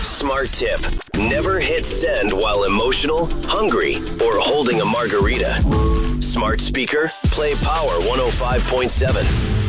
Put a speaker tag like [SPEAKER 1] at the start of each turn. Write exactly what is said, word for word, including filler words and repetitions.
[SPEAKER 1] Smart tip. Never hit send while emotional, hungry, or holding a margarita. Smart speaker, play Power one oh five point seven.